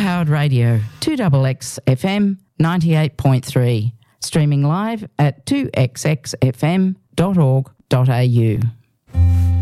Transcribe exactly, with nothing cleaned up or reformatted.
Powered Radio, two X X F M ninety-eight point three. Streaming live at two x x f m dot org dot a u.